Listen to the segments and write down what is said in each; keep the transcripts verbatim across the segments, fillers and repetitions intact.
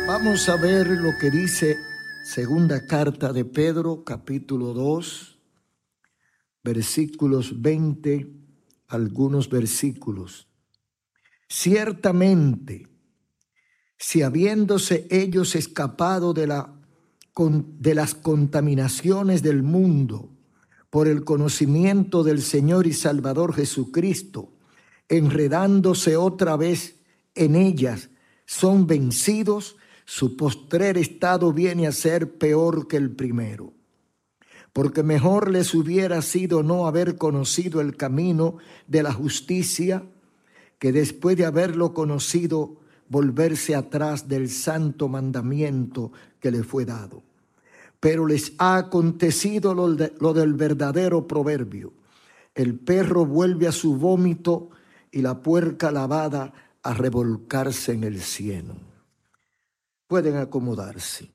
Vamos a ver lo que dice segunda carta de Pedro, capítulo dos, versículos veinte, algunos versículos. Ciertamente, si habiéndose ellos escapado de, la, de las contaminaciones del mundo por el conocimiento del Señor y Salvador Jesucristo, enredándose otra vez en ellas, son vencidos, su postrer estado viene a ser peor que el primero. Porque mejor les hubiera sido no haber conocido el camino de la justicia, que después de haberlo conocido, volverse atrás del santo mandamiento que les fue dado. Pero les ha acontecido lo, de, lo del verdadero proverbio: el perro vuelve a su vómito y la puerca lavada a revolcarse en el cieno. Pueden acomodarse.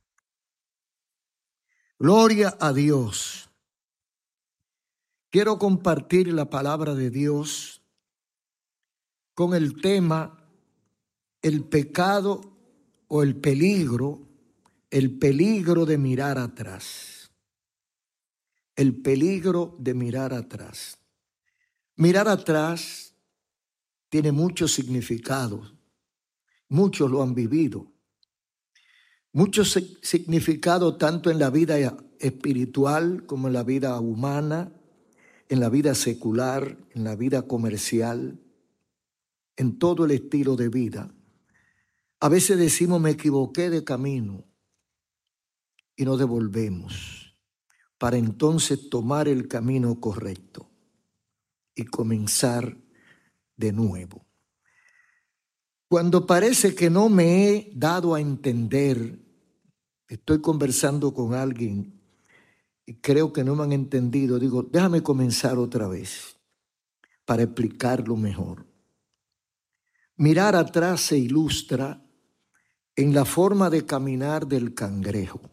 Gloria a Dios. Quiero compartir la palabra de Dios con el tema el pecado o el peligro, el peligro de mirar atrás. El peligro de mirar atrás. Mirar atrás tiene muchos significados. Muchos lo han vivido. Muchos significados tanto en la vida espiritual como en la vida humana, en la vida secular, en la vida comercial, en todo el estilo de vida. A veces decimos me equivoqué de camino y nos devolvemos para entonces tomar el camino correcto y comenzar de nuevo. Cuando parece que no me he dado a entender, estoy conversando con alguien y creo que no me han entendido, digo, déjame comenzar otra vez para explicarlo mejor. Mirar atrás se ilustra en la forma de caminar del cangrejo.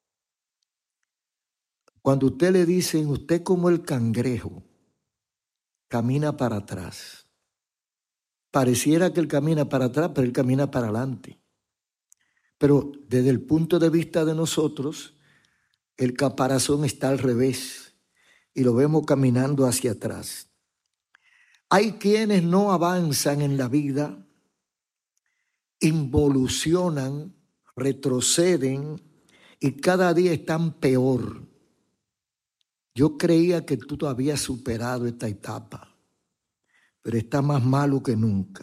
Cuando usted le dicen, usted como el cangrejo, camina para atrás. Pareciera que él camina para atrás, pero él camina para adelante. Pero desde el punto de vista de nosotros, el caparazón está al revés y lo vemos caminando hacia atrás. Hay quienes no avanzan en la vida, involucionan, retroceden y cada día están peor. Yo creía que tú habías superado esta etapa, pero está más malo que nunca.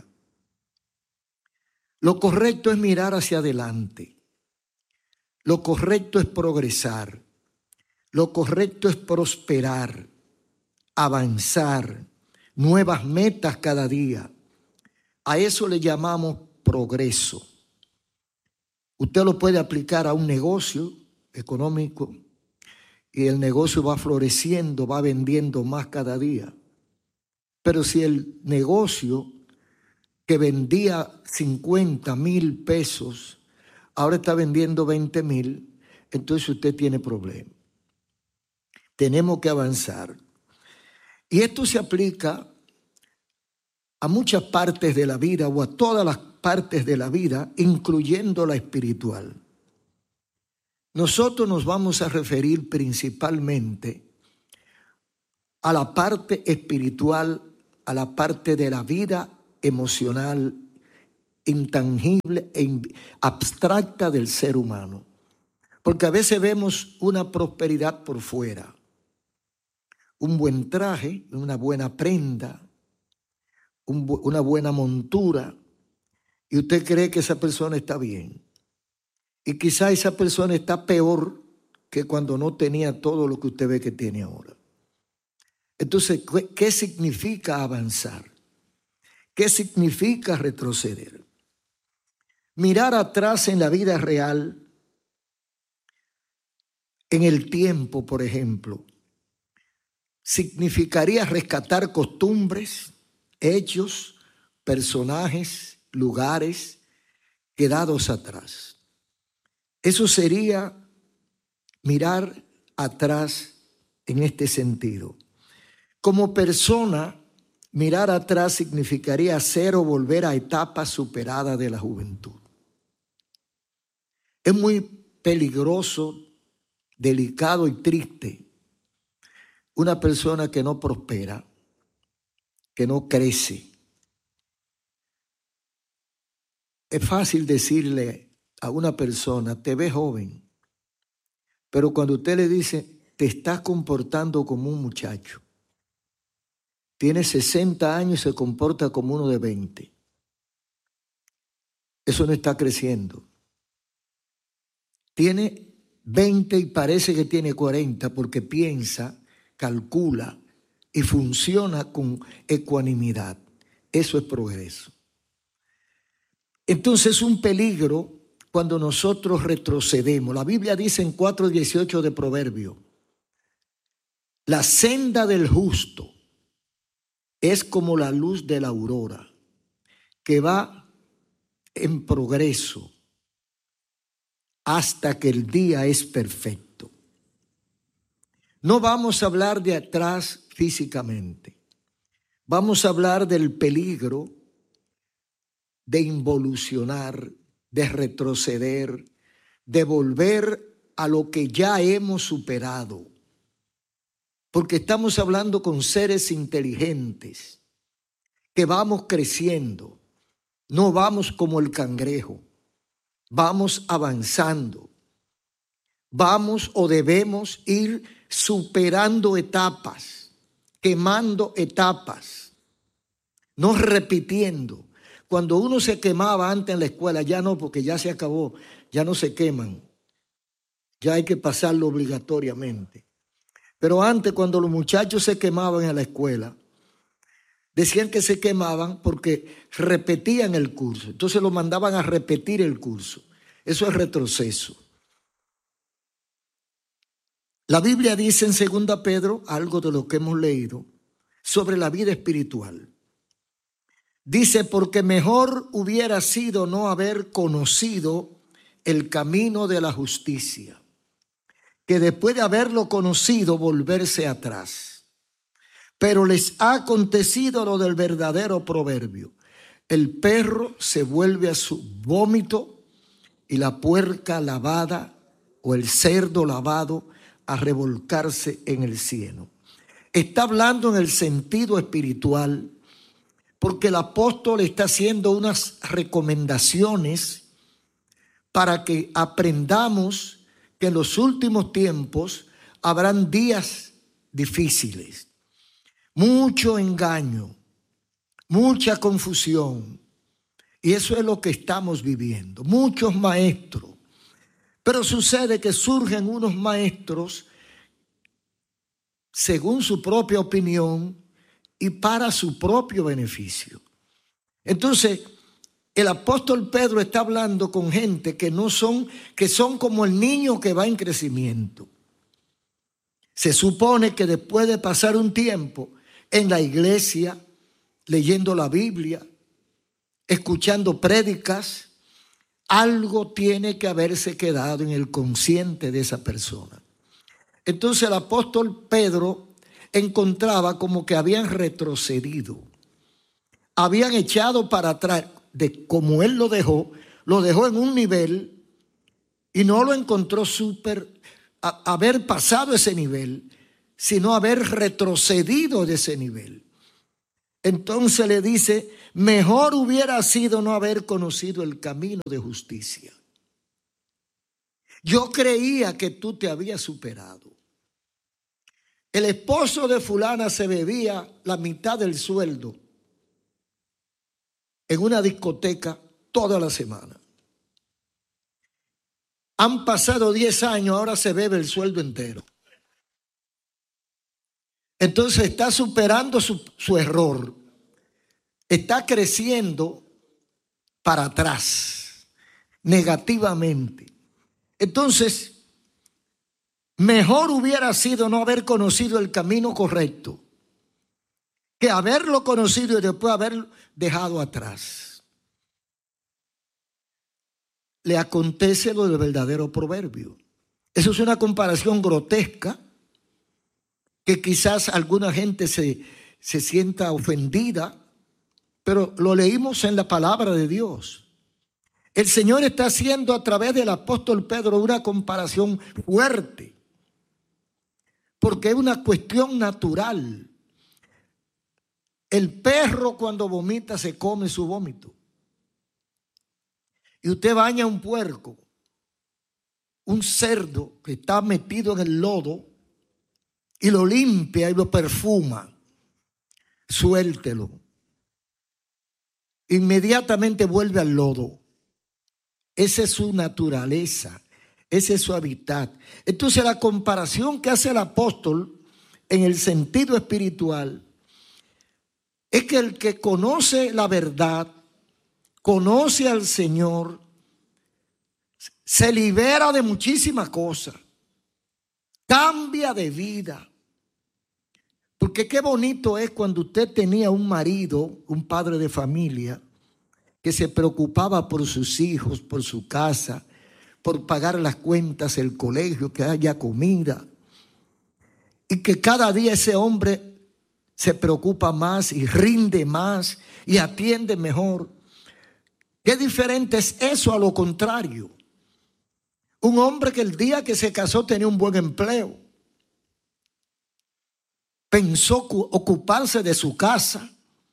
Lo correcto es mirar hacia adelante. Lo correcto es progresar. Lo correcto es prosperar, avanzar, nuevas metas cada día. A eso le llamamos progreso. Usted lo puede aplicar a un negocio económico y el negocio va floreciendo, va vendiendo más cada día. Pero si el negocio que vendía cincuenta mil pesos, ahora está vendiendo veinte mil, entonces usted tiene problema. Tenemos que avanzar. Y esto se aplica a muchas partes de la vida o a todas las partes de la vida, incluyendo la espiritual. Nosotros nos vamos a referir principalmente a la parte espiritual, a la parte de la vida emocional, intangible e abstracta del ser humano. Porque a veces vemos una prosperidad por fuera, un buen traje, una buena prenda, un, una buena montura, y usted cree que esa persona está bien. Y quizá esa persona está peor que cuando no tenía todo lo que usted ve que tiene ahora. Entonces, ¿qué significa avanzar? ¿Qué significa retroceder? Mirar atrás en la vida real, en el tiempo, por ejemplo, significaría rescatar costumbres, hechos, personajes, lugares quedados atrás. Eso sería mirar atrás en este sentido. Como persona, mirar atrás significaría hacer o volver a etapas superadas de la juventud. Es muy peligroso, delicado y triste una persona que no prospera, que no crece. Es fácil decirle a una persona, te ves joven, pero cuando usted le dice, te estás comportando como un muchacho, tiene sesenta años y se comporta como uno de veinte. Eso no está creciendo. Tiene veinte y parece que tiene cuarenta porque piensa, calcula y funciona con ecuanimidad. Eso es progreso. Entonces es un peligro cuando nosotros retrocedemos. La Biblia dice en cuatro dieciocho de Proverbio, la senda del justo es como la luz de la aurora, que va en progreso hasta que el día es perfecto. No vamos a hablar de atrás físicamente. Vamos a hablar del peligro de involucionar, de retroceder, de volver a lo que ya hemos superado. Porque estamos hablando con seres inteligentes que vamos creciendo. No vamos como el cangrejo. Vamos avanzando. Vamos o debemos ir superando etapas, quemando etapas, no repitiendo. Cuando uno se quemaba antes en la escuela, ya no, porque ya se acabó, ya no se queman. Ya hay que pasarlo obligatoriamente. Pero antes, cuando los muchachos se quemaban en la escuela, decían que se quemaban porque repetían el curso. Entonces lo mandaban a repetir el curso. Eso es retroceso. La Biblia dice en segunda Pedro, algo de lo que hemos leído, sobre la vida espiritual. Dice, porque mejor hubiera sido no haber conocido el camino de la justicia, que después de haberlo conocido volverse atrás. Pero les ha acontecido lo del verdadero proverbio. El perro se vuelve a su vómito y la puerca lavada o el cerdo lavado a revolcarse en el cieno. Está hablando en el sentido espiritual porque el apóstol está haciendo unas recomendaciones para que aprendamos que en los últimos tiempos habrán días difíciles. Mucho engaño, mucha confusión. Y eso es lo que estamos viviendo. Muchos maestros. Pero sucede que surgen unos maestros según su propia opinión y para su propio beneficio. Entonces, el apóstol Pedro está hablando con gente que no son, que son como el niño que va en crecimiento. Se supone que después de pasar un tiempo en la iglesia, leyendo la Biblia, escuchando prédicas, algo tiene que haberse quedado en el consciente de esa persona. Entonces el apóstol Pedro encontraba como que habían retrocedido, habían echado para atrás, de como él lo dejó, lo dejó en un nivel y no lo encontró súper, a, haber pasado ese nivel, sino haber retrocedido de ese nivel. Entonces le dice, mejor hubiera sido no haber conocido el camino de justicia. Yo creía que tú te habías superado. El esposo de fulana se bebía la mitad del sueldo en una discoteca toda la semana. Han pasado diez años, ahora se bebe el sueldo entero. Entonces está superando su, su error. Está creciendo para atrás, negativamente. Entonces, mejor hubiera sido no haber conocido el camino correcto que haberlo conocido y después haberlo dejado atrás. Le acontece lo del verdadero proverbio. Eso es una comparación grotesca que quizás alguna gente se, se sienta ofendida, pero lo leímos en la palabra de Dios. El Señor está haciendo a través del apóstol Pedro una comparación fuerte, porque es una cuestión natural. El perro cuando vomita se come su vómito. Y usted baña un puerco, un cerdo que está metido en el lodo, y lo limpia y lo perfuma. Suéltelo. Inmediatamente vuelve al lodo. Esa es su naturaleza, ese es su hábitat. Entonces la comparación que hace el apóstol en el sentido espiritual es que el que conoce la verdad, conoce al Señor, se libera de muchísimas cosas, cambia de vida. Porque qué bonito es cuando usted tenía un marido, un padre de familia, que se preocupaba por sus hijos, por su casa, por pagar las cuentas, el colegio, que haya comida. Y que cada día ese hombre se preocupa más y rinde más y atiende mejor. Qué diferente es eso a lo contrario. Un hombre que el día que se casó tenía un buen empleo. Pensó ocuparse de su casa.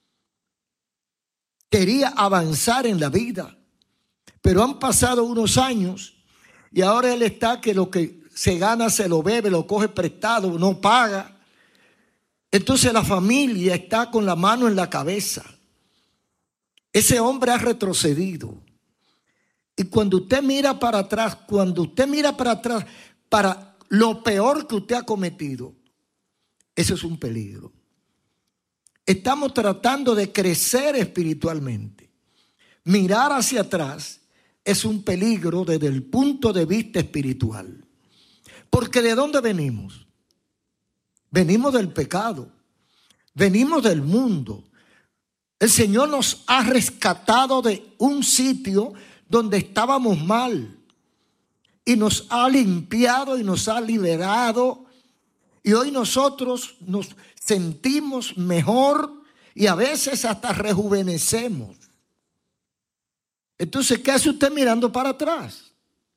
Quería avanzar en la vida. Pero han pasado unos años y ahora él está que lo que se gana se lo bebe, lo coge prestado, no paga. Entonces la familia está con la mano en la cabeza. Ese hombre ha retrocedido. Y cuando usted mira para atrás, cuando usted mira para atrás, para lo peor que usted ha cometido, eso es un peligro. Estamos tratando de crecer espiritualmente. Mirar hacia atrás es un peligro desde el punto de vista espiritual. Porque ¿de dónde venimos? Venimos del pecado. Venimos del mundo. El Señor nos ha rescatado de un sitio donde estábamos mal. Y nos ha limpiado y nos ha liberado. Y hoy nosotros nos sentimos mejor y a veces hasta rejuvenecemos. Entonces, ¿qué hace usted mirando para atrás?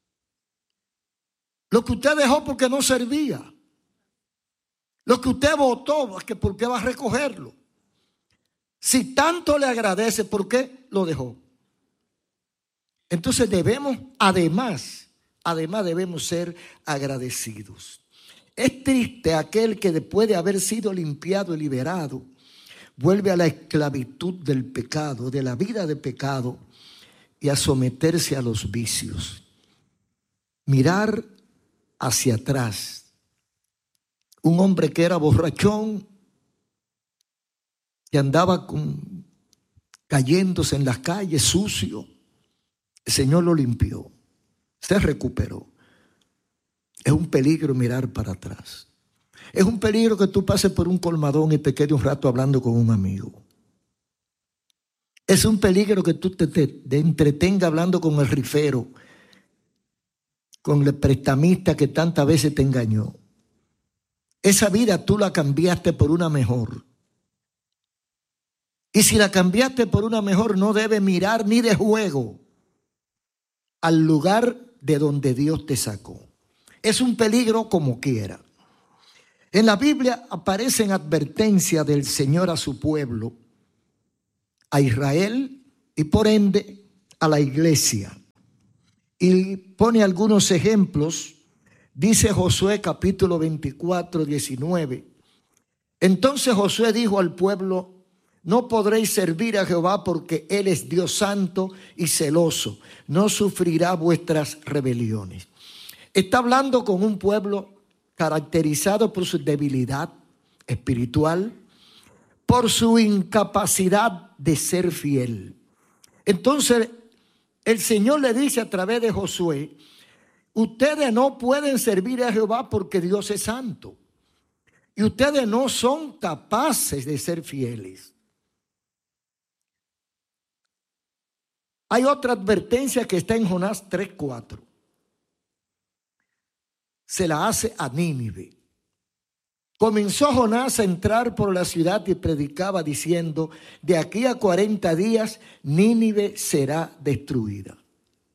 Lo que usted dejó porque no servía. Lo que usted votó, ¿por qué va a recogerlo? Si tanto le agradece, ¿por qué lo dejó? Entonces debemos, además, además debemos ser agradecidos. Es triste aquel que después de haber sido limpiado y liberado, vuelve a la esclavitud del pecado, de la vida de pecado, y a someterse a los vicios. Mirar hacia atrás. Un hombre que era borrachón, que andaba con, cayéndose en las calles, sucio. El Señor lo limpió, se recuperó. Es un peligro mirar para atrás. Es un peligro que tú pases por un colmadón y te quedes un rato hablando con un amigo. Es un peligro que tú te, te, te entretengas hablando con el rifero, con el prestamista que tantas veces te engañó. Esa vida tú la cambiaste por una mejor. Y si la cambiaste por una mejor, no debes mirar ni de juego al lugar de donde Dios te sacó. Es un peligro como quiera. En la Biblia aparecen advertencias del Señor a su pueblo, a Israel y por ende a la iglesia. Y pone algunos ejemplos. Dice Josué capítulo veinticuatro, diecinueve. Entonces Josué dijo al pueblo: no podréis servir a Jehová porque Él es Dios santo y celoso. No sufrirá vuestras rebeliones. Está hablando con un pueblo caracterizado por su debilidad espiritual, por su incapacidad de ser fiel. Entonces el Señor le dice a través de Josué: ustedes no pueden servir a Jehová porque Dios es santo. Y ustedes no son capaces de ser fieles. Hay otra advertencia que está en Jonás tres cuatro. Se la hace a Nínive. Comenzó Jonás a entrar por la ciudad y predicaba diciendo: de aquí a cuarenta días Nínive será destruida.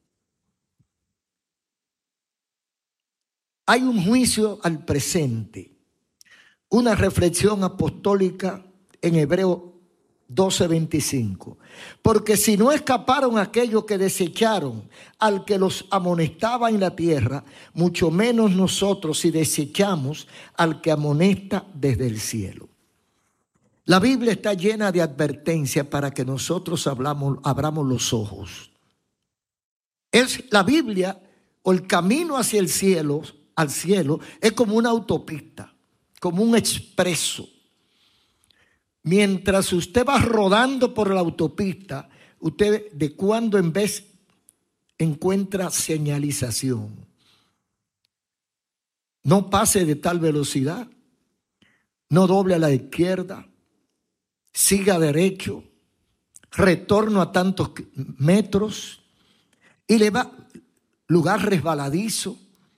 hay un juicio al presente, una reflexión apostólica en Hebreos doce veinticinco. Porque si no escaparon aquellos que desecharon al que los amonestaba en la tierra, mucho menos nosotros si desechamos al que amonesta desde el cielo. La Biblia está llena de advertencias para que nosotros hablamos, abramos los ojos. Es la Biblia, o el camino hacia el cielo, al cielo, es como una autopista, como un expreso. Mientras usted va rodando por la autopista, usted de cuando en vez encuentra señalización. No pase de tal velocidad, no doble a la izquierda, siga derecho, retorno a tantos metros y le va lugar resbaladizo,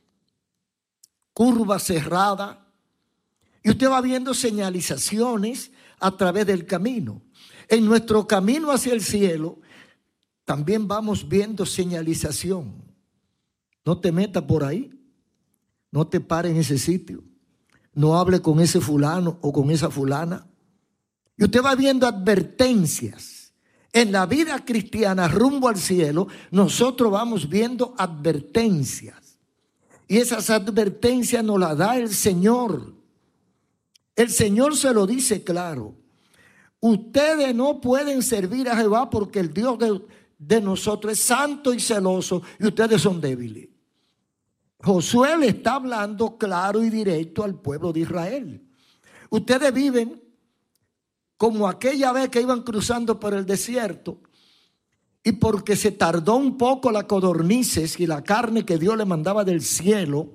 curva cerrada, y usted va viendo señalizaciones a través del camino. En nuestro camino hacia el cielo también vamos viendo señalización. No te metas por ahí, no te pares en ese sitio, no hable con ese fulano o con esa fulana. Y usted va viendo advertencias. En la vida cristiana rumbo al cielo, nosotros vamos viendo advertencias. Y esas advertencias nos las da el Señor. El Señor se lo dice claro. Ustedes no pueden servir a Jehová porque el Dios de, de nosotros es santo y celoso y ustedes son débiles. Josué le está hablando claro y directo al pueblo de Israel. Ustedes viven como aquella vez que iban cruzando por el desierto y porque se tardó un poco la codornices y la carne que Dios le mandaba del cielo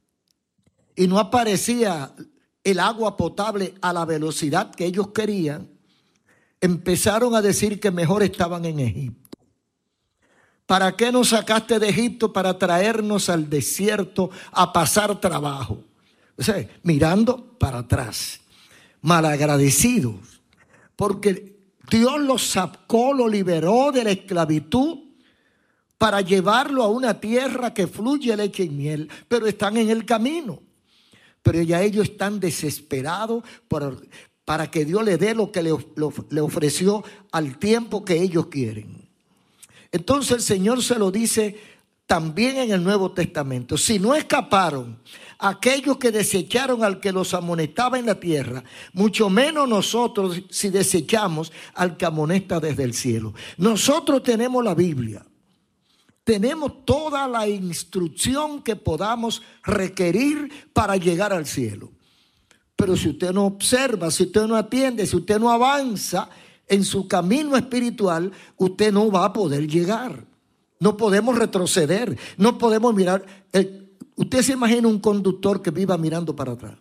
y no aparecía el agua potable a la velocidad que ellos querían, empezaron a decir que mejor estaban en Egipto. ¿Para qué nos sacaste de Egipto? Para traernos al desierto a pasar trabajo. O sea, mirando para atrás, malagradecidos, porque Dios los sacó, los liberó de la esclavitud para llevarlo a una tierra que fluye leche y miel, pero están en el camino. Pero ya ellos están desesperados por, para que Dios le dé lo que le, lo, le ofreció al tiempo que ellos quieren. Entonces el Señor se lo dice también en el Nuevo Testamento. Si no escaparon aquellos que desecharon al que los amonestaba en la tierra, mucho menos nosotros si desechamos al que amonesta desde el cielo. Nosotros tenemos la Biblia. Tenemos toda la instrucción que podamos requerir para llegar al cielo. Pero si usted no observa, si usted no atiende, si usted no avanza en su camino espiritual, usted no va a poder llegar. No podemos retroceder, no podemos mirar. El, usted se imagina un conductor que viva mirando para atrás.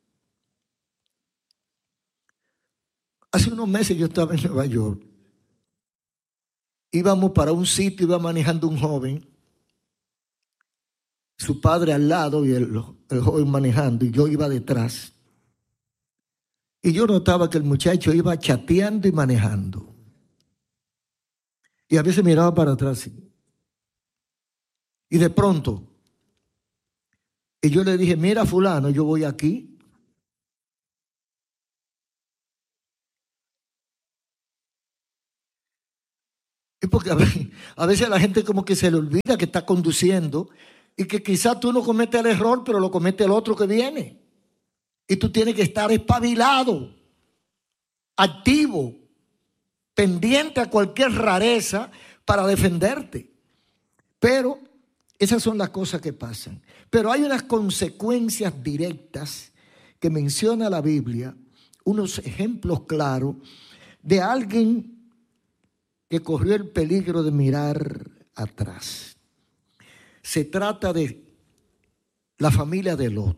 Hace unos meses yo estaba en Nueva York. Íbamos para un sitio, iba manejando un joven, su padre al lado y el, el joven manejando, y yo iba detrás. Y yo notaba que el muchacho iba chateando y manejando. Y a veces miraba para atrás. ¿Sí? Y de pronto, y yo le dije, mira fulano, yo voy aquí. Y porque a veces, a veces la gente como que se le olvida que está conduciendo y que quizás tú no cometes el error, pero lo comete el otro que viene. Y tú tienes que estar espabilado, activo, pendiente a cualquier rareza para defenderte. Pero esas son las cosas que pasan. Pero hay unas consecuencias directas que menciona la Biblia, unos ejemplos claros de alguien que corrió el peligro de mirar atrás. Se trata de la familia de Lot.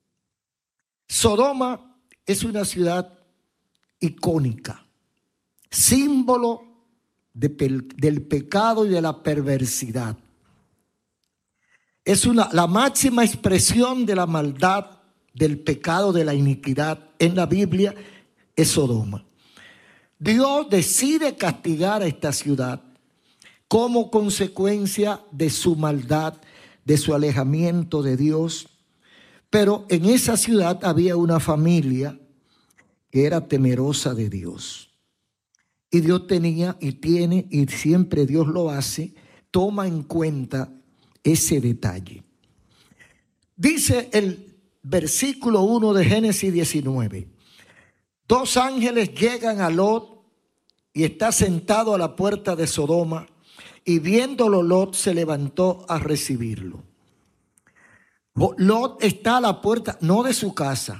Sodoma es una ciudad icónica, símbolo de pe- del pecado y de la perversidad. Es una, la máxima expresión de la maldad, del pecado, de la iniquidad en la Biblia es Sodoma. Dios decide castigar a esta ciudad como consecuencia de su maldad, de su alejamiento de Dios, Pero en esa ciudad había una familia que era temerosa de Dios. Y Dios tenía y tiene, y siempre Dios lo hace, toma en cuenta ese detalle. Dice el versículo uno de Génesis diecinueve. Dos ángeles llegan a Lot y está sentado a la puerta de Sodoma, y viéndolo Lot se levantó a recibirlo. Lot está a la puerta, no de su casa,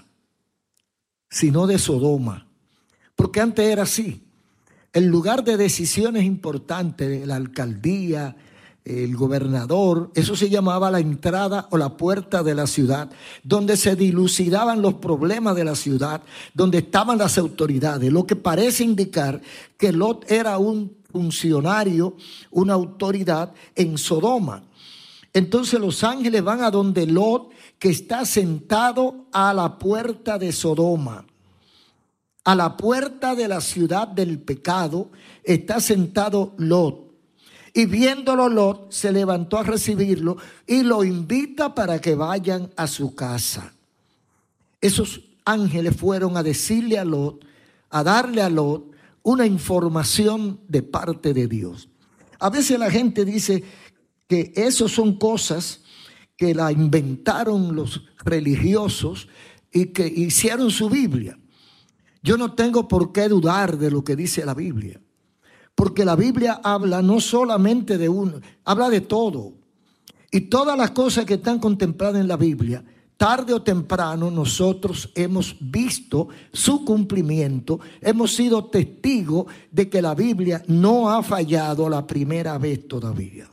sino de Sodoma, porque antes era así. El lugar de decisiones importantes, la alcaldía, el gobernador, eso se llamaba la entrada o la puerta de la ciudad, donde se dilucidaban los problemas de la ciudad, donde estaban las autoridades, lo que parece indicar que Lot era un funcionario, una autoridad en Sodoma. Entonces los ángeles van a donde Lot, que está sentado a la puerta de Sodoma. A la puerta de la ciudad del pecado está sentado Lot. Y viéndolo Lot, se levantó a recibirlo y lo invita para que vayan a su casa. Esos ángeles fueron a decirle a Lot, a darle a Lot una información de parte de Dios. A veces la gente dice que eso son cosas que la inventaron los religiosos y que hicieron su Biblia. Yo no tengo por qué dudar de lo que dice la Biblia, porque la Biblia habla no solamente de uno, habla de todo. Y todas las cosas que están contempladas en la Biblia, tarde o temprano nosotros hemos visto su cumplimiento, hemos sido testigos de que la Biblia no ha fallado la primera vez todavía.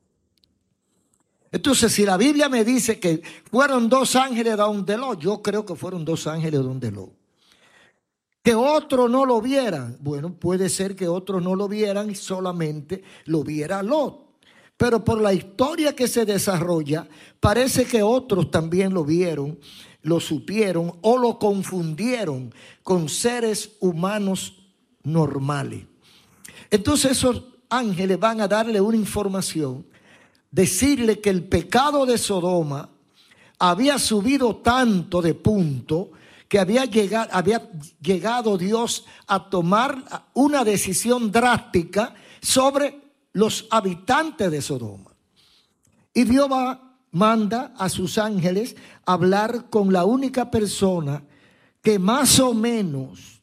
Entonces, si la Biblia me dice que fueron dos ángeles donde Lot, yo creo que fueron dos ángeles donde Lot. Que otros no lo vieran, bueno, puede ser que otros no lo vieran y solamente lo viera Lot. Pero por la historia que se desarrolla, parece que otros también lo vieron, lo supieron o lo confundieron con seres humanos normales. Entonces esos ángeles van a darle una información, decirle que el pecado de Sodoma había subido tanto de punto que había llegado, había llegado Dios a tomar una decisión drástica sobre los habitantes de Sodoma. Y Dios va, manda a sus ángeles a hablar con la única persona que más o menos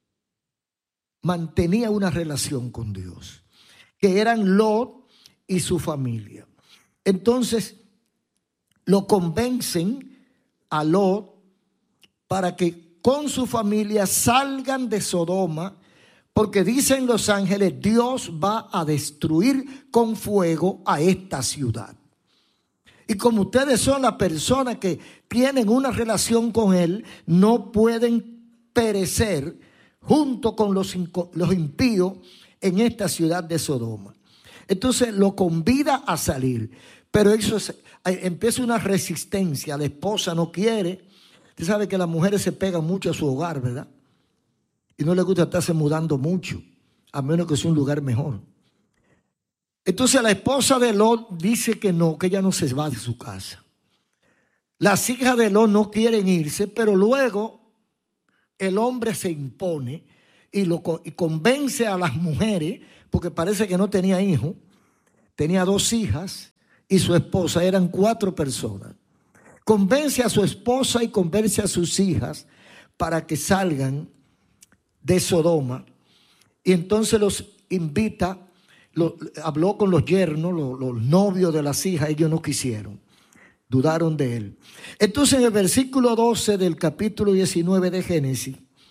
mantenía una relación con Dios, que eran Lot y su familia. Entonces lo convencen a Lot para que con su familia salgan de Sodoma, porque dicen los ángeles, Dios va a destruir con fuego a esta ciudad. Y como ustedes son las personas que tienen una relación con Él, no pueden perecer junto con los, los impíos en esta ciudad de Sodoma. Entonces lo convida a salir, pero eso es, empieza una resistencia. La esposa no quiere. Usted sabe que las mujeres se pegan mucho a su hogar, ¿verdad? Y no les gusta estarse mudando mucho, a menos que sea un lugar mejor. Entonces la esposa de Lot dice que no, que ella no se va de su casa. Las hijas de Lot no quieren irse, pero luego el hombre se impone y, lo, y convence a las mujeres, porque parece que no tenía hijos, tenía dos hijas y su esposa, eran cuatro personas. Convence a su esposa y convence a sus hijas para que salgan de Sodoma. Y entonces los invita, lo, habló con los yernos, los, los novios de las hijas, ellos no quisieron, dudaron de él. Entonces en el versículo doce del capítulo diecinueve de Génesis,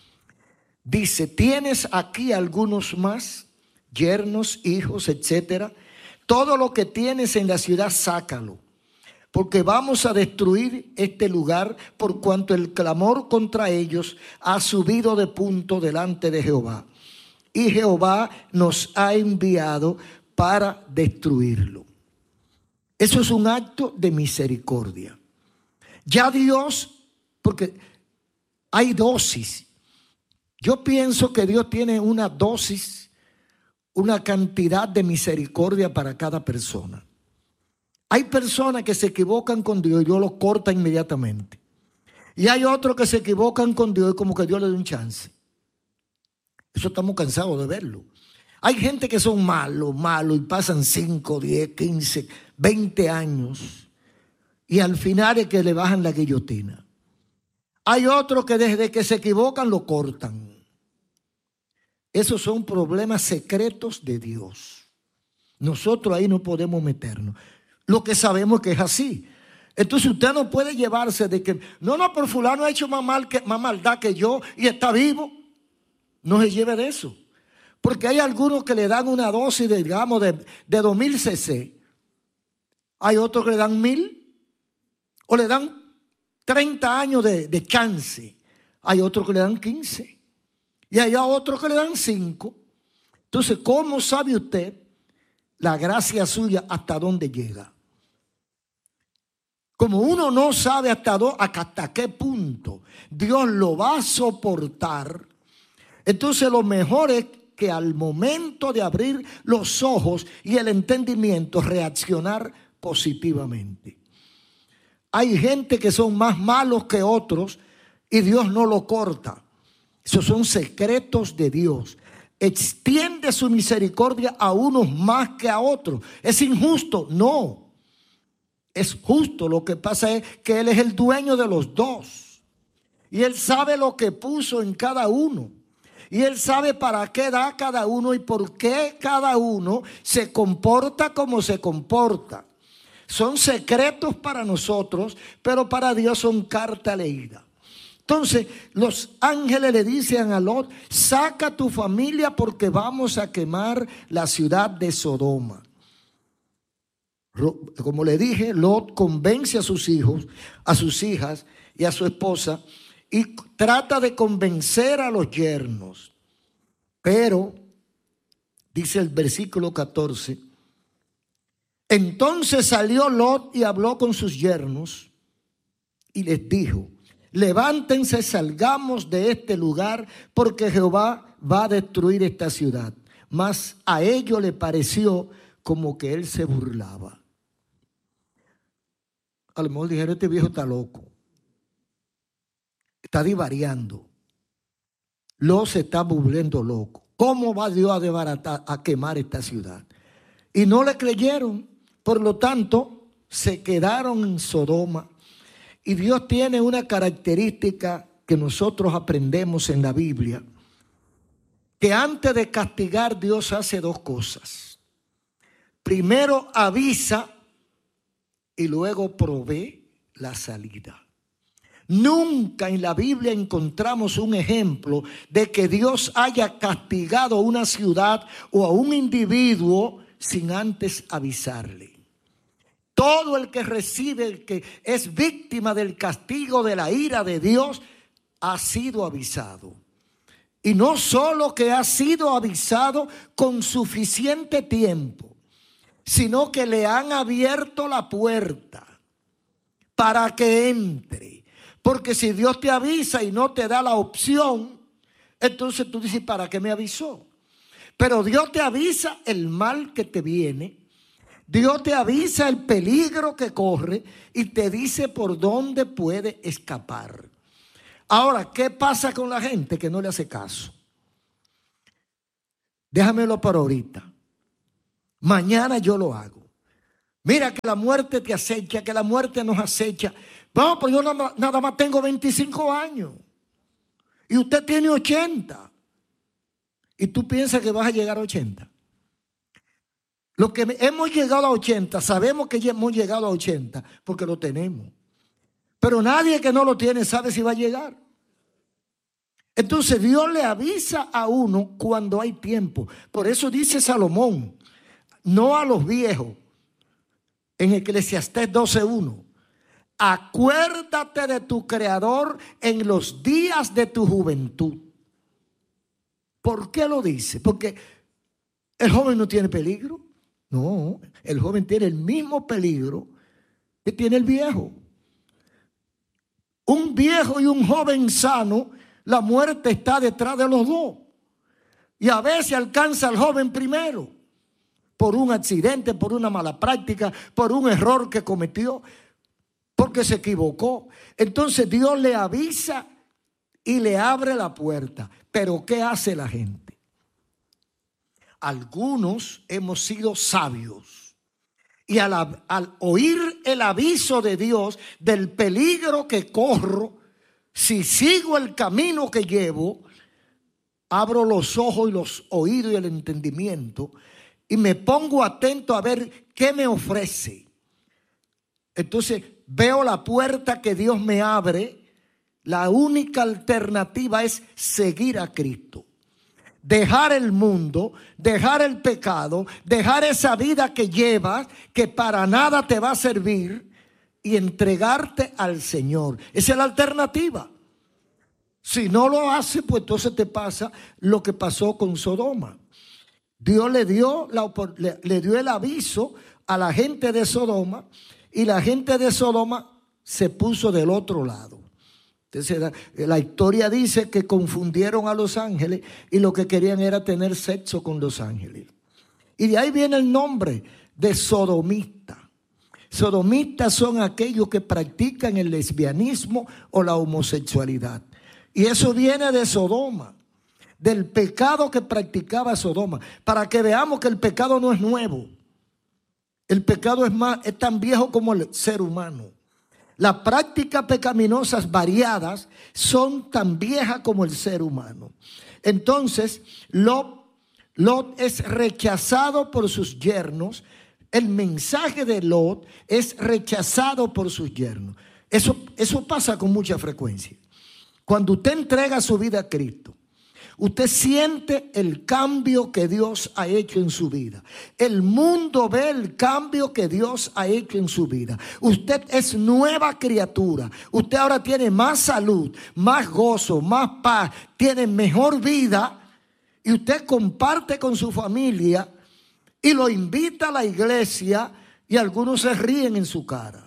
dice, ¿tienes aquí algunos más? Yernos, hijos, etcétera. Todo lo que tienes en la ciudad, sácalo, porque vamos a destruir este lugar por cuanto el clamor contra ellos ha subido de punto delante de Jehová. Y Jehová nos ha enviado para destruirlo. Eso es un acto de misericordia. Ya Dios, porque hay dosis. Yo pienso que Dios tiene una dosis, una cantidad de misericordia para cada persona. Hay personas que se equivocan con Dios y Dios los corta inmediatamente. Y hay otros que se equivocan con Dios y como que Dios le da un chance. Eso estamos cansados de verlo. Hay gente que son malos, malos y pasan cinco, diez, quince, veinte años y al final es que le bajan la guillotina. Hay otros que desde que se equivocan lo cortan. Esos son problemas secretos de Dios. Nosotros ahí no podemos meternos. Lo que sabemos es que es así. Entonces usted no puede llevarse de que, no, no, por fulano ha hecho más, mal que, más maldad que yo y está vivo. No se lleve de eso. Porque hay algunos que le dan una dosis, de, digamos, de, de dos mil cc. Hay otros que le dan mil. O le dan treinta años de, de chance. Hay otros que le dan quince. Y hay otros que le dan cinco. Entonces, ¿cómo sabe usted la gracia suya hasta dónde llega? Como uno no sabe hasta, do, hasta qué punto Dios lo va a soportar, entonces lo mejor es que al momento de abrir los ojos y el entendimiento, reaccionar positivamente. Hay gente que son más malos que otros y Dios no lo corta. Esos son secretos de Dios. Extiende su misericordia a unos más que a otros. ¿Es injusto? No. Es justo. Lo que pasa es que Él es el dueño de los dos. Y Él sabe lo que puso en cada uno. Y Él sabe para qué da cada uno y por qué cada uno se comporta como se comporta. Son secretos para nosotros, pero para Dios son carta leída. Entonces los ángeles le dicen a Lot, saca tu familia porque vamos a quemar la ciudad de Sodoma. Como le dije, Lot convence a sus hijos, a sus hijas y a su esposa y trata de convencer a los yernos. Pero, dice el versículo catorce, entonces salió Lot y habló con sus yernos y les dijo, levántense, salgamos de este lugar porque Jehová va a destruir esta ciudad. Mas a ellos le pareció como que él se burlaba. A lo mejor dijeron, este viejo está loco. Está divariando. Lot se está volviendo loco. ¿Cómo va Dios a desbaratar, a quemar esta ciudad? Y no le creyeron. Por lo tanto, se quedaron en Sodoma. Y Dios tiene una característica que nosotros aprendemos en la Biblia. Que antes de castigar, Dios hace dos cosas. Primero avisa y luego provee la salida. Nunca en la Biblia encontramos un ejemplo de que Dios haya castigado a una ciudad o a un individuo sin antes avisarle. Todo el que recibe, el que es víctima del castigo de la ira de Dios, ha sido avisado. Y no solo que ha sido avisado con suficiente tiempo, sino que le han abierto la puerta para que entre. Porque si Dios te avisa y no te da la opción, entonces tú dices, ¿para qué me avisó? Pero Dios te avisa el mal que te viene. Dios te avisa el peligro que corre y te dice por dónde puede escapar. Ahora, ¿qué pasa con la gente que no le hace caso? Déjamelo para ahorita. Mañana yo lo hago. Mira que la muerte te acecha, que la muerte nos acecha. No, pues yo nada, nada más tengo veinticinco años. Y usted tiene ochenta. Y tú piensas que vas a llegar a ochenta. Los que hemos llegado a ochenta, sabemos que ya hemos llegado a ochenta porque lo tenemos. Pero nadie que no lo tiene sabe si va a llegar. Entonces Dios le avisa a uno cuando hay tiempo. Por eso dice Salomón, no a los viejos, en Eclesiastés doce uno. Acuérdate de tu Creador en los días de tu juventud. ¿Por qué lo dice? Porque el joven no tiene peligro. No, el joven tiene el mismo peligro que tiene el viejo. Un viejo y un joven sano, la muerte está detrás de los dos. Y a veces alcanza al joven primero. por un accidente, por una mala práctica, por un error que cometió, porque se equivocó. Entonces Dios le avisa y le abre la puerta. Pero ¿qué hace la gente? Algunos hemos sido sabios y al, al oír el aviso de Dios del peligro que corro, si sigo el camino que llevo, abro los ojos y los oídos y el entendimiento y me pongo atento a ver qué me ofrece. Entonces veo la puerta que Dios me abre. La única alternativa es seguir a Cristo. Dejar el mundo, dejar el pecado, dejar esa vida que llevas, que para nada te va a servir, y entregarte al Señor. Esa es la alternativa. Si no lo hace, pues entonces te pasa lo que pasó con Sodoma. Dios le dio, la, le, le dio el aviso a la gente de Sodoma, y la gente de Sodoma se puso del otro lado. Entonces la, la historia dice que confundieron a los ángeles y lo que querían era tener sexo con los ángeles. Y de ahí viene el nombre de sodomita. Sodomitas son aquellos que practican el lesbianismo o la homosexualidad. Y eso viene de Sodoma, del pecado que practicaba Sodoma. Para que veamos que el pecado no es nuevo. El pecado es más, es tan viejo como el ser humano. Las prácticas pecaminosas variadas son tan viejas como el ser humano. Entonces, Lot, Lot es rechazado por sus yernos. El mensaje de Lot es rechazado por sus yernos. Eso, eso pasa con mucha frecuencia. Cuando usted entrega su vida a Cristo, usted siente el cambio que Dios ha hecho en su vida. El mundo ve el cambio que Dios ha hecho en su vida. Usted es nueva criatura. Usted ahora tiene más salud, más gozo, más paz, tiene mejor vida. Y usted comparte con su familia y lo invita a la iglesia y algunos se ríen en su cara.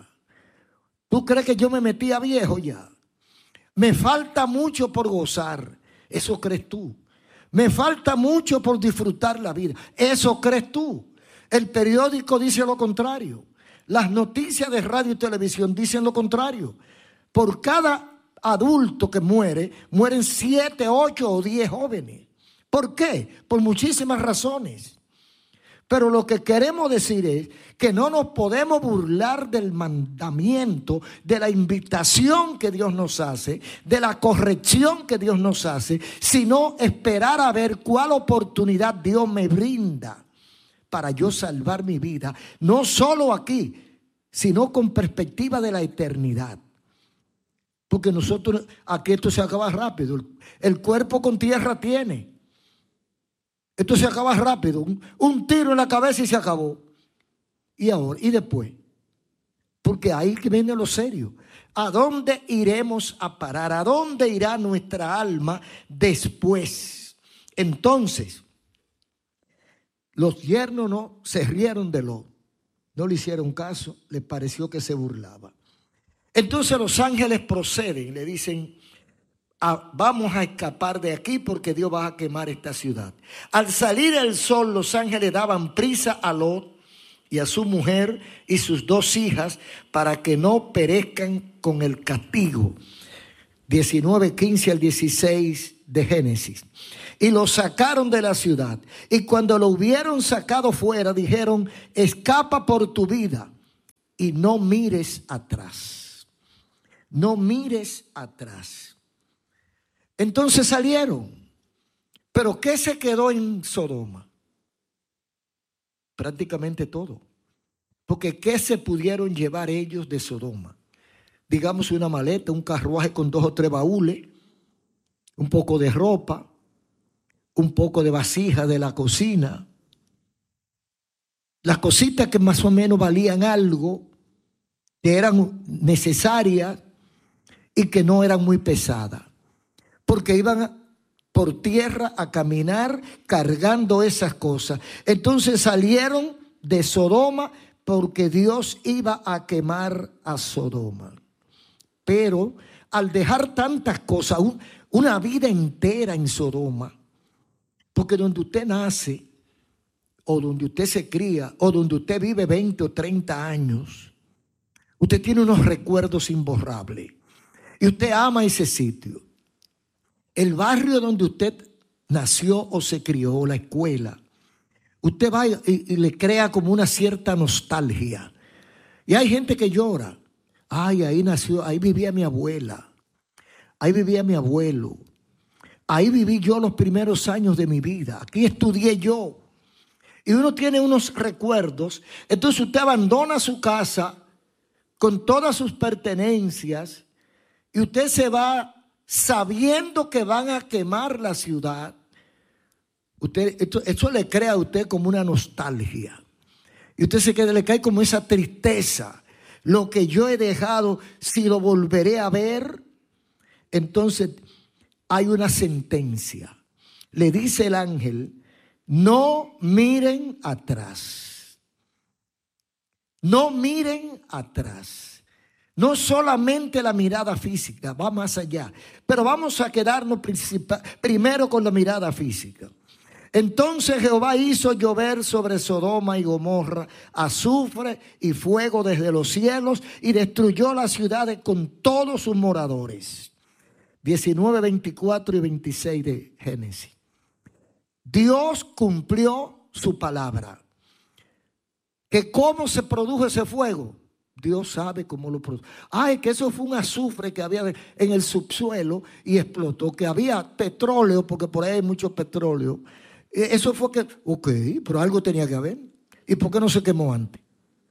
¿Tú crees que yo me metí a viejo ya? Me falta mucho por gozar. Eso crees tú. Me falta mucho por disfrutar la vida. Eso crees tú. El periódico dice lo contrario. Las noticias de radio y televisión dicen lo contrario. Por cada adulto que muere, mueren siete, ocho o diez jóvenes. ¿Por qué? Por muchísimas razones. Pero lo que queremos decir es que no nos podemos burlar del mandamiento, de la invitación que Dios nos hace, de la corrección que Dios nos hace, sino esperar a ver cuál oportunidad Dios me brinda para yo salvar mi vida, no solo aquí, sino con perspectiva de la eternidad. Porque nosotros, aquí esto se acaba rápido, el, el cuerpo con tierra tiene. Esto se acaba rápido, un, un tiro en la cabeza y se acabó. ¿Y ahora? ¿Y después? Porque ahí que viene lo serio. ¿A dónde iremos a parar? ¿A dónde irá nuestra alma después? Entonces, los yernos no se rieron de Lot. No le hicieron caso, les pareció que se burlaba. Entonces los ángeles proceden, le dicen: Ah, vamos a escapar de aquí porque Dios va a quemar esta ciudad. Al salir el sol, los ángeles daban prisa a Lot y a su mujer y sus dos hijas para que no perezcan con el castigo. diecinueve, quince al dieciséis de Génesis. Y lo sacaron de la ciudad. Y cuando lo hubieron sacado fuera, dijeron: escapa por tu vida y no mires atrás. No mires atrás. Entonces salieron. ¿Pero qué se quedó en Sodoma? Prácticamente todo. Porque ¿qué se pudieron llevar ellos de Sodoma? Digamos una maleta, un carruaje con dos o tres baúles, un poco de ropa, un poco de vasija de la cocina. Las cositas que más o menos valían algo, que eran necesarias y que no eran muy pesadas. Porque iban por tierra a caminar cargando esas cosas. Entonces salieron de Sodoma porque Dios iba a quemar a Sodoma. Pero al dejar tantas cosas, un, una vida entera en Sodoma, porque donde usted nace, o donde usted se cría, o donde usted vive veinte o treinta años, usted tiene unos recuerdos imborrables. Y usted ama ese sitio. El barrio donde usted nació o se crió, la escuela, usted va y, y le crea como una cierta nostalgia. Y hay gente que llora. Ay, ahí nació, ahí vivía mi abuela. Ahí vivía mi abuelo. Ahí viví yo los primeros años de mi vida. Aquí estudié yo. Y uno tiene unos recuerdos. Entonces usted abandona su casa con todas sus pertenencias y usted se va sabiendo que van a quemar la ciudad. Usted, esto, esto le crea a usted como una nostalgia. Y usted se queda, le cae como esa tristeza. Lo que yo he dejado, si lo volveré a ver. Entonces hay una sentencia. Le dice el ángel, no miren atrás. No miren atrás. No solamente la mirada física, va más allá. Pero vamos a quedarnos primero con la mirada física. Entonces Jehová hizo llover sobre Sodoma y Gomorra azufre y fuego desde los cielos y destruyó las ciudades con todos sus moradores. diecinueve, veinticuatro y veintiséis de Génesis. Dios cumplió su palabra. ¿Que cómo se produjo ese fuego? Dios sabe cómo lo produjo. Ay, que eso fue un azufre que había en el subsuelo y explotó. Que había petróleo, porque por ahí hay mucho petróleo. Eso fue que, ok, pero algo tenía que haber. ¿Y por qué no se quemó antes?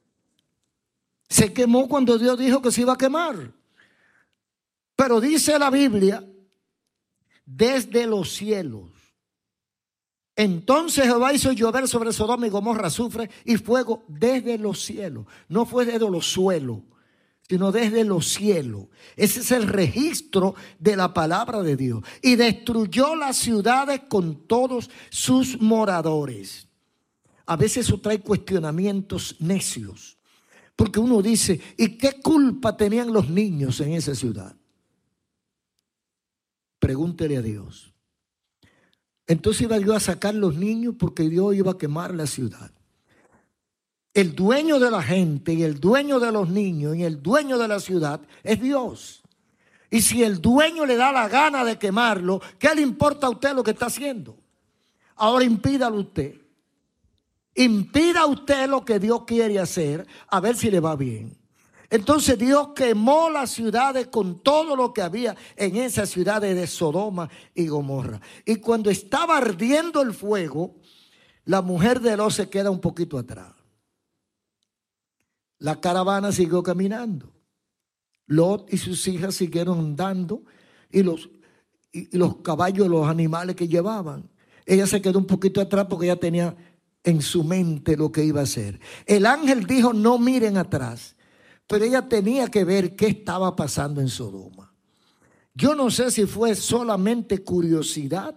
Se quemó cuando Dios dijo que se iba a quemar. Pero dice la Biblia, desde los cielos. Entonces Jehová hizo llover sobre Sodoma y Gomorra azufre y fuego desde los cielos. No fue desde los suelos, sino desde los cielos. Ese es el registro de la palabra de Dios. Y destruyó las ciudades con todos sus moradores. A veces eso trae cuestionamientos necios. Porque uno dice, ¿y qué culpa tenían los niños en esa ciudad? Pregúntele a Dios. Entonces iba Dios a sacar los niños porque Dios iba a quemar la ciudad. El dueño de la gente y el dueño de los niños y el dueño de la ciudad es Dios. Y si el dueño le da la gana de quemarlo, ¿qué le importa a usted lo que está haciendo? Ahora impídalo usted. Impida usted lo que Dios quiere hacer, a ver si le va bien. Entonces Dios quemó las ciudades con todo lo que había en esas ciudades de Sodoma y Gomorra. Y cuando estaba ardiendo el fuego, la mujer de Lot se queda un poquito atrás. La caravana siguió caminando. Lot y sus hijas siguieron andando y los, y los caballos, los animales que llevaban. Ella se quedó un poquito atrás porque ella tenía en su mente lo que iba a hacer. El ángel dijo, no miren atrás. Pero ella tenía que ver qué estaba pasando en Sodoma. Yo no sé si fue solamente curiosidad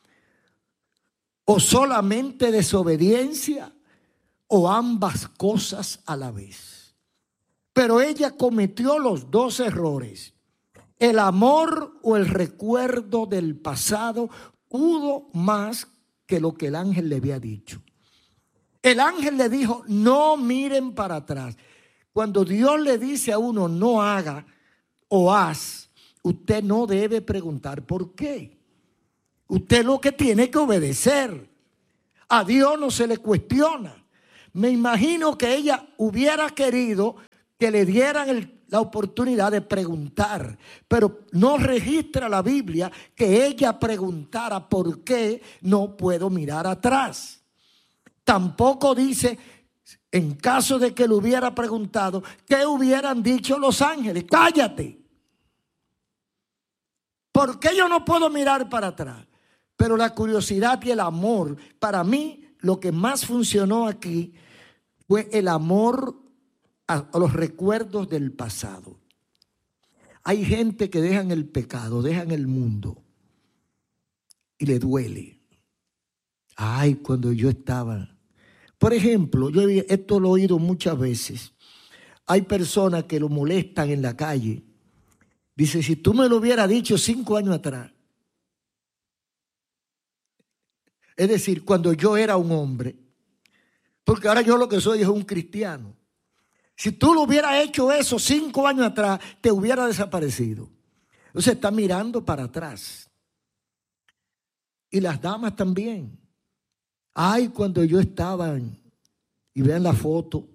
o solamente desobediencia o ambas cosas a la vez. Pero ella cometió los dos errores. El amor o el recuerdo del pasado pudo más que lo que el ángel le había dicho. El ángel le dijo, no miren para atrás. Cuando Dios le dice a uno no haga o haz, usted no debe preguntar por qué. Usted lo que tiene que obedecer. A Dios no se le cuestiona. Me imagino que ella hubiera querido que le dieran el, la oportunidad de preguntar, pero no registra la Biblia que ella preguntara por qué no puedo mirar atrás. Tampoco dice, en caso de que le hubiera preguntado, ¿qué hubieran dicho los ángeles? Cállate. ¿Por qué yo no puedo mirar para atrás? Pero la curiosidad y el amor, para mí, lo que más funcionó aquí fue el amor a los recuerdos del pasado. Hay gente que dejan el pecado, dejan el mundo y le duele. Ay, cuando yo estaba... Por ejemplo, yo esto lo he oído muchas veces. Hay personas que lo molestan en la calle. Dice, si tú me lo hubieras dicho cinco años atrás. Es decir, cuando yo era un hombre, Porque ahora yo lo que soy es un cristiano. Si tú lo hubieras hecho eso cinco años atrás, te hubiera desaparecido. Entonces está mirando para atrás. Y las damas también. Ay, cuando yo estaba, y vean la foto,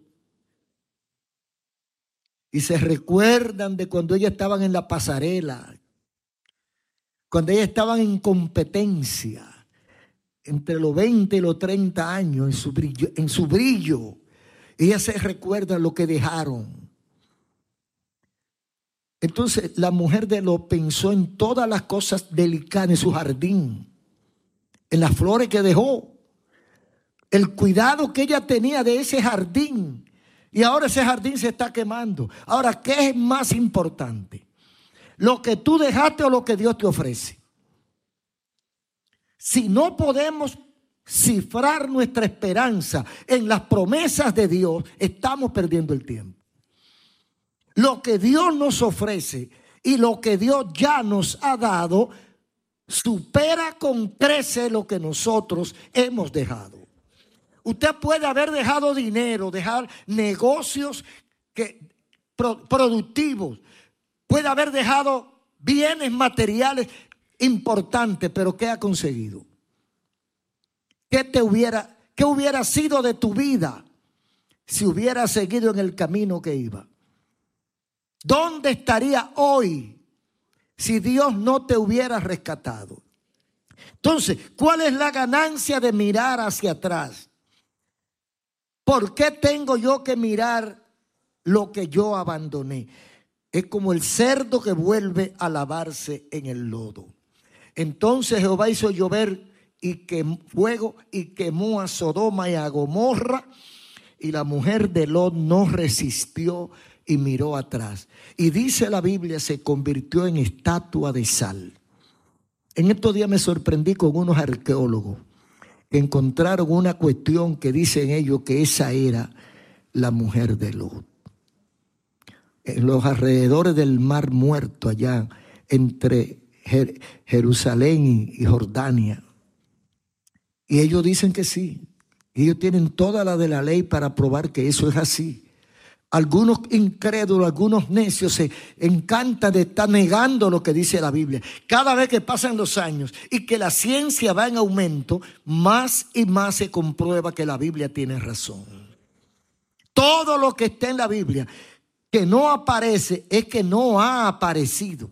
y se recuerdan de cuando ellas estaban en la pasarela, cuando ellas estaban en competencia, entre los veinte y los treinta años, en su brillo, en su brillo, ellas se recuerdan lo que dejaron. Entonces la mujer de Lot pensó en todas las cosas delicadas en su jardín, en las flores que dejó, el cuidado que ella tenía de ese jardín. Y ahora ese jardín se está quemando. Ahora, ¿qué es más importante? ¿Lo que tú dejaste o lo que Dios te ofrece? Si no podemos cifrar nuestra esperanza en las promesas de Dios, estamos perdiendo el tiempo. Lo que Dios nos ofrece y lo que Dios ya nos ha dado supera con creces lo que nosotros hemos dejado. Usted puede haber dejado dinero, dejar negocios que, pro, productivos, puede haber dejado bienes materiales importantes, pero ¿qué ha conseguido? ¿Qué te hubiera, qué hubiera sido de tu vida si hubiera seguido en el camino que iba? ¿Dónde estaría hoy si Dios no te hubiera rescatado? Entonces, ¿cuál es la ganancia de mirar hacia atrás? ¿Por qué tengo yo que mirar lo que yo abandoné? Es como el cerdo que vuelve a lavarse en el lodo. Entonces Jehová hizo llover y quemó fuego y quemó a Sodoma y a Gomorra, y la mujer de Lot no resistió y miró atrás. Y dice la Biblia, se convirtió en estatua de sal. En estos días me sorprendí con unos arqueólogos que encontraron una cuestión que dicen ellos que esa era la mujer de Lot. En los alrededores del Mar Muerto, allá entre Jer- Jerusalén y, y Jordania. Y ellos dicen que sí. Ellos tienen toda la de la ley para probar que eso es así. Algunos incrédulos, algunos necios se encantan de estar negando lo que dice la Biblia. Cada vez que pasan los años y que la ciencia va en aumento, más y más se comprueba que la Biblia tiene razón. Todo lo que está en la Biblia que no aparece es que no ha aparecido.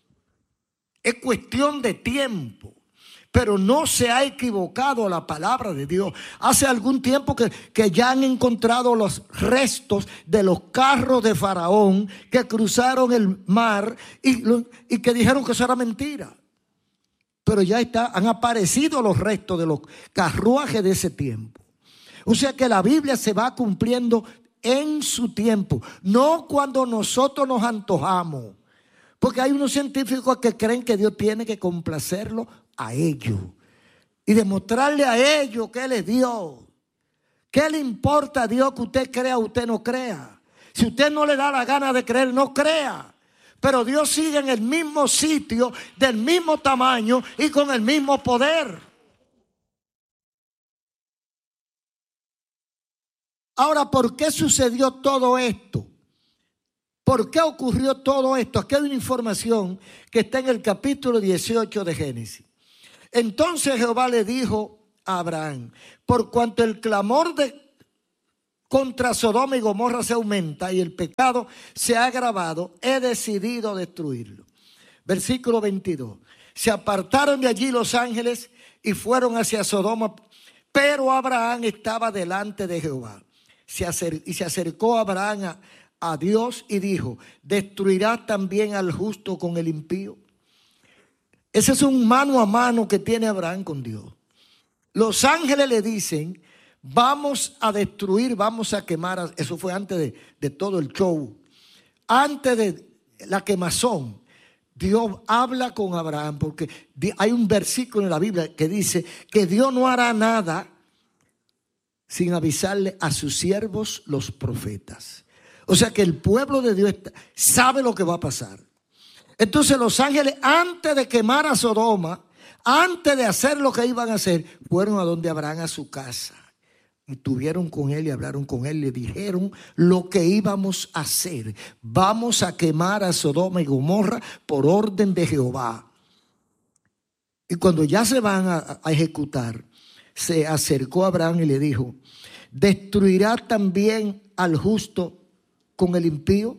Es cuestión de tiempo. Pero no se ha equivocado la palabra de Dios. Hace algún tiempo que, que ya han encontrado los restos de los carros de Faraón que cruzaron el mar y, y que dijeron que eso era mentira. Pero ya está, han aparecido los restos de los carruajes de ese tiempo. O sea que la Biblia se va cumpliendo en su tiempo, no cuando nosotros nos antojamos. Porque hay unos científicos que creen que Dios tiene que complacerlo a ellos y demostrarle a ellos que Él es Dios. ¿Qué le importa a Dios que usted crea o usted no crea? Si usted no le da la gana de creer, no crea. Pero Dios sigue en el mismo sitio, del mismo tamaño y con el mismo poder. Ahora, ¿por qué sucedió todo esto? ¿Por qué ocurrió todo esto? Aquí hay una información que está en el capítulo dieciocho de Génesis. Entonces Jehová le dijo a Abraham: por cuanto el clamor de, contra Sodoma y Gomorra se aumenta y el pecado se ha agravado, he decidido destruirlo. Versículo veintidós. Se apartaron de allí los ángeles y fueron hacia Sodoma, pero Abraham estaba delante de Jehová. Se acer, y se acercó Abraham a a Dios y dijo: ¿destruirás también al justo con el impío? Ese es un mano a mano que tiene Abraham con Dios. Los ángeles le dicen: vamos a destruir, vamos a quemar. A, eso fue antes de, de todo el show. Antes de la quemazón, Dios habla con Abraham, porque hay un versículo en la Biblia que dice que Dios no hará nada sin avisarle a sus siervos los profetas. O sea que el pueblo de Dios sabe lo que va a pasar. Entonces los ángeles, antes de quemar a Sodoma, antes de hacer lo que iban a hacer, fueron a donde Abraham, a su casa. Y estuvieron con él y hablaron con él. Le dijeron lo que íbamos a hacer. Vamos a quemar a Sodoma y Gomorra por orden de Jehová. Y cuando ya se van a, a ejecutar, se acercó a Abraham y le dijo: ¿destruirá también al justo con el impío?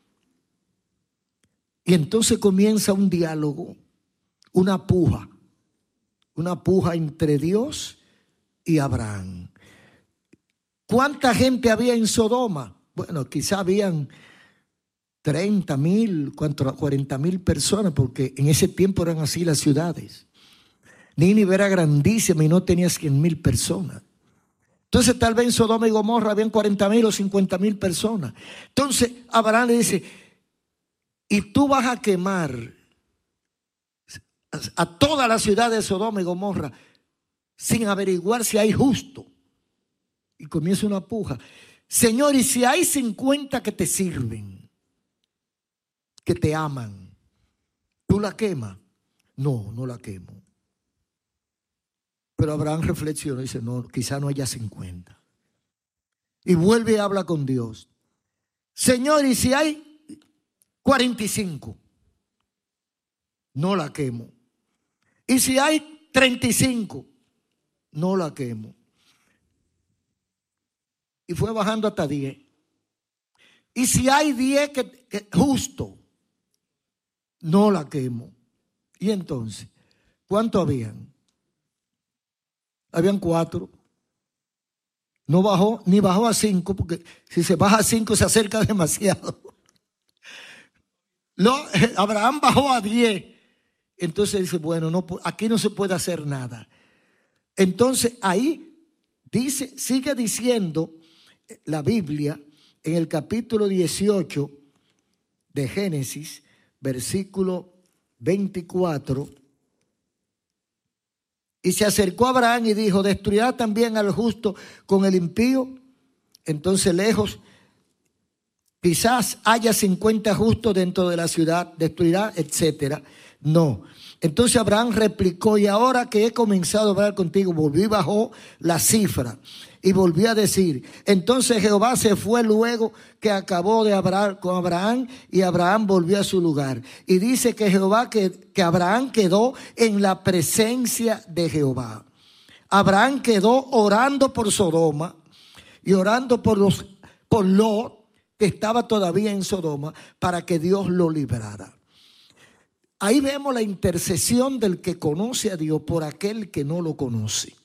Y entonces comienza un diálogo, una puja, una puja entre Dios y Abraham. ¿Cuánta gente había en Sodoma? Bueno, quizá habían treinta mil, cuarenta mil personas, porque en ese tiempo eran así las ciudades. Nínive era grandísima y no tenía cien mil personas. Entonces tal vez en Sodoma y Gomorra habían cuarenta mil o cincuenta mil personas. Entonces Abraham le dice: y tú vas a quemar a toda la ciudad de Sodoma y Gomorra sin averiguar si hay justo. Y comienza una puja. Señor, y si hay cincuenta que te sirven, que te aman, ¿tú la quemas? No, no la quemo. Pero Abraham reflexiona y dice: no, quizá no haya cincuenta. Y vuelve y habla con Dios. Señor, y si hay cuarenta y cinco, no la quemo. Y si hay treinta y cinco, no la quemo. Y fue bajando hasta diez. Y si hay diez que, que justo, no la quemo. Y entonces, ¿cuánto habían? Habían cuatro. No bajó, ni bajó a cinco, porque si se baja a cinco se acerca demasiado. No, Abraham bajó a diez. Entonces dice: bueno, no, aquí no se puede hacer nada. Entonces ahí dice, sigue diciendo la Biblia en el capítulo dieciocho de Génesis, versículo veinticuatro. Y se acercó a Abraham y dijo: ¿destruirá también al justo con el impío? Entonces lejos, quizás haya cincuenta justos dentro de la ciudad, destruirá, etcétera. No. Entonces Abraham replicó: y ahora que he comenzado a hablar contigo, volví y bajó la cifra. Y volvió a decir: entonces Jehová se fue luego que acabó de hablar con Abraham, y Abraham volvió a su lugar. Y dice que Jehová, que, que Abraham quedó en la presencia de Jehová. Abraham quedó orando por Sodoma y orando por los, por Lot, que estaba todavía en Sodoma, para que Dios lo librara. Ahí vemos la intercesión del que conoce a Dios por aquel que no lo conoce.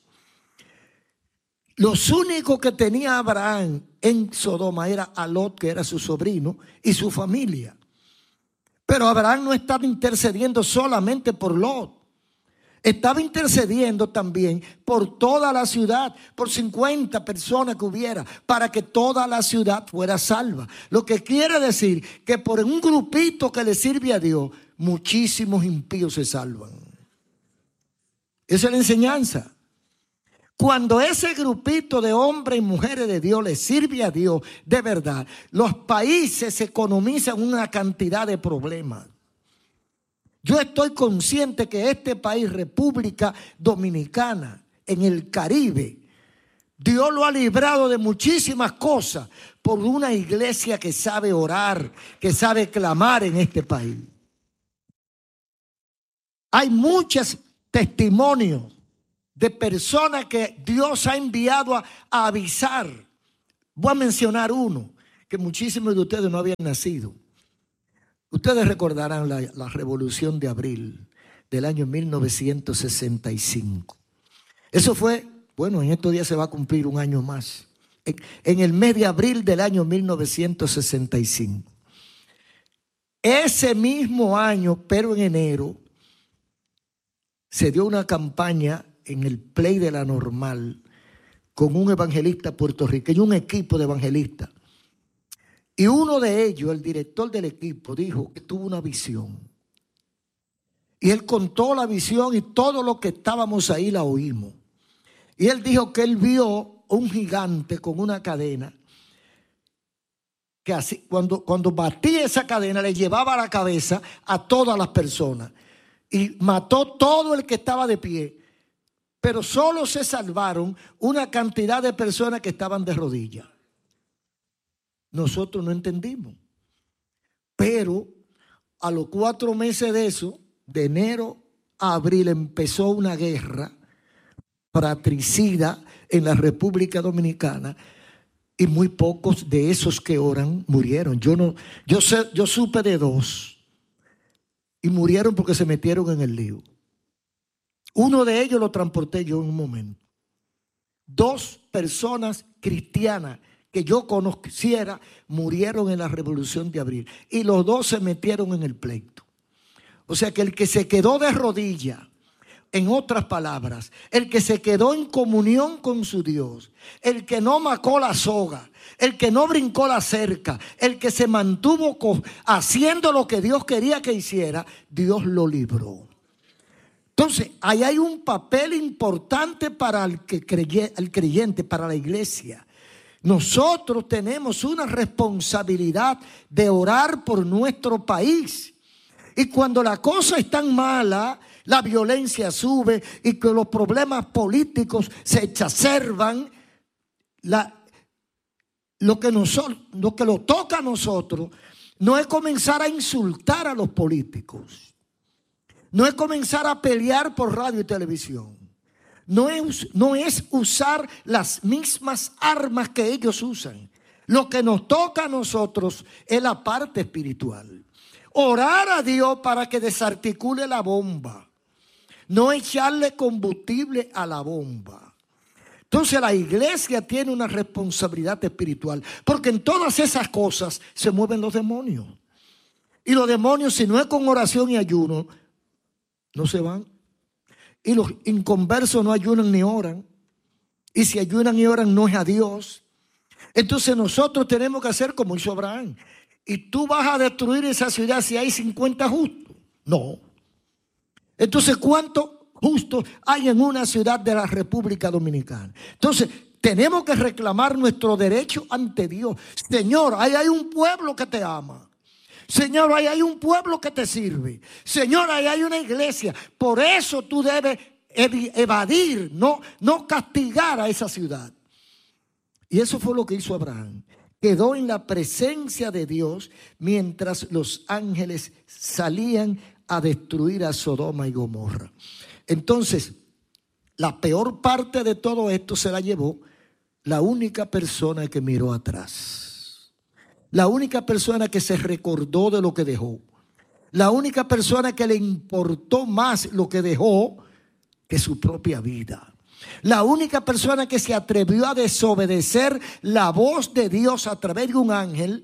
Los únicos que tenía Abraham en Sodoma era a Lot, que era su sobrino, y su familia. Pero Abraham no estaba intercediendo solamente por Lot. Estaba intercediendo también por toda la ciudad, por cincuenta personas que hubiera, para que toda la ciudad fuera salva. Lo que quiere decir que por un grupito que le sirve a Dios, muchísimos impíos se salvan. Esa es la enseñanza. Cuando ese grupito de hombres y mujeres de Dios le sirve a Dios de verdad, los países se economizan una cantidad de problemas. Yo estoy consciente que este país, República Dominicana, en el Caribe, Dios lo ha librado de muchísimas cosas por una iglesia que sabe orar, que sabe clamar en este país. Hay muchos testimonios de personas que Dios ha enviado a, a avisar. Voy a mencionar uno que muchísimos de ustedes no habían nacido. Ustedes recordarán la, la Revolución de Abril del año mil novecientos sesenta y cinco. Eso fue, bueno, en estos días se va a cumplir un año más. En, en el mes de abril del año mil novecientos sesenta y cinco. Ese mismo año, pero en enero, se dio una campaña en el Play de la Normal con un evangelista puertorriqueño, un equipo de evangelistas. Y uno de ellos, el director del equipo, dijo que tuvo una visión. Y él contó la visión y todo lo que estábamos ahí la oímos. Y él dijo que él vio un gigante con una cadena que así, cuando, cuando batía esa cadena, le llevaba la cabeza a todas las personas y mató todo el que estaba de pie. pero solo se salvaron una cantidad de personas que estaban de rodillas. Nosotros no entendimos. Pero a los cuatro meses de eso, de enero a abril, empezó una guerra fratricida en la República Dominicana y muy pocos de esos que oran murieron. Yo no, yo sé, yo supe de dos y murieron porque se metieron en el lío. Uno de ellos lo transporté yo en un momento. Dos personas cristianas que yo conociera murieron en la Revolución de Abril y los dos se metieron en el pleito. O sea que el que se quedó de rodillas, en otras palabras, el que se quedó en comunión con su Dios, el que no macó la soga, el que no brincó la cerca, el que se mantuvo haciendo lo que Dios quería que hiciera, Dios lo libró. Entonces, ahí hay un papel importante para el, que creye, el creyente, para la iglesia. Nosotros tenemos una responsabilidad de orar por nuestro país. Y cuando la cosa es tan mala, la violencia sube y que los problemas políticos se exacerban, la, lo, que nosotros, lo que nos toca a nosotros no es comenzar a insultar a los políticos. No es comenzar a pelear por radio y televisión. No es, no es usar las mismas armas que ellos usan. Lo que nos toca a nosotros es la parte espiritual. Orar a Dios para que desarticule la bomba. No echarle combustible a la bomba. Entonces la iglesia tiene una responsabilidad espiritual. Porque en todas esas cosas se mueven los demonios. Y los demonios, si no es con oración y ayuno, no se van. Y los inconversos no ayunan ni oran. Y si ayunan y oran no es a Dios. Entonces nosotros tenemos que hacer como hizo Abraham. ¿Y tú vas a destruir esa ciudad si hay cincuenta justos? No. Entonces, ¿cuántos justos hay en una ciudad de la República Dominicana? Entonces, tenemos que reclamar nuestro derecho ante Dios. Señor, ahí hay un pueblo que te ama. Señor, ahí hay un pueblo que te sirve. Señor, ahí hay una iglesia. Por eso tú debes evadir, no, no castigar a esa ciudad. Y eso fue lo que hizo Abraham. Quedó en la presencia de Dios mientras los ángeles salían a destruir a Sodoma y Gomorra. Entonces, la peor parte de todo esto se la llevó la única persona que miró atrás. La única persona que se recordó de lo que dejó. La única persona que le importó más lo que dejó que su propia vida. La única persona que se atrevió a desobedecer la voz de Dios a través de un ángel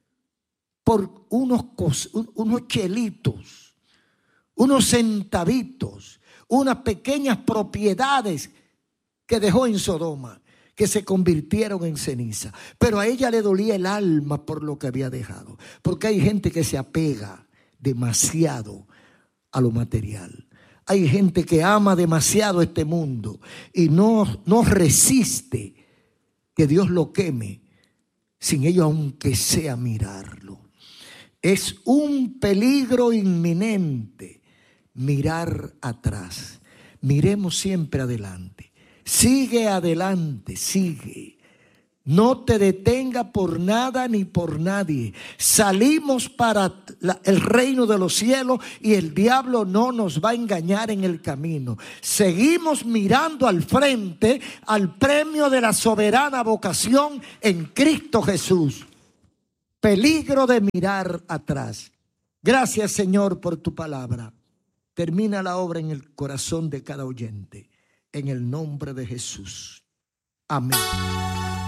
por unos, unos chelitos, unos centavitos, unas pequeñas propiedades que dejó en Sodoma, que se convirtieron en ceniza. Pero a ella le dolía el alma por lo que había dejado. Porque hay gente que se apega demasiado a lo material. Hay gente que ama demasiado este mundo y no, no resiste que Dios lo queme sin ello, aunque sea mirarlo. Es un peligro inminente mirar atrás. Miremos siempre adelante. Sigue adelante, sigue. No te detenga por nada ni por nadie. Salimos para la, el reino de los cielos y el diablo no nos va a engañar en el camino. Seguimos mirando al frente al premio de la soberana vocación en Cristo Jesús. Peligro de mirar atrás. Gracias, Señor, por tu palabra. Termina la obra en el corazón de cada oyente. En el nombre de Jesús. Amén.